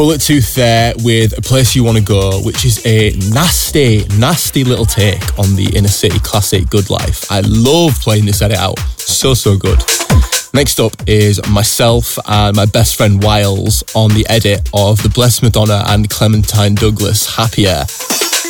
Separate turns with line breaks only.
Bullet Tooth there with A Place You Want to Go, which is a nasty, nasty little take on the Inner City classic Good Life. I love playing this edit out. So good. Next up is myself and my best friend Wiles on the edit of the Blessed Madonna and Clementine Douglas Happier.